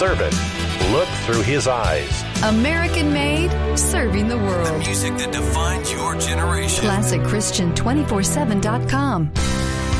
servant. Look through his eyes. American made, serving the world. The music that defines your generation. ClassicChristian247.com.